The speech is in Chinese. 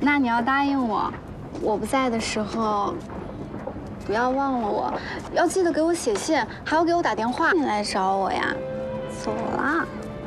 那你要答应我，我不在的时候，不要忘了我，要记得给我写信，还要给我打电话。你来找我呀，走啦。